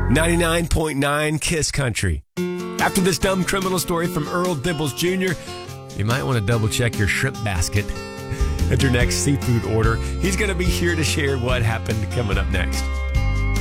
99.9 Kiss Country. After this dumb criminal story from Earl Dibbles Jr., you might want to double check your shrimp basket at your next seafood order. He's going to be here to share what happened coming up next.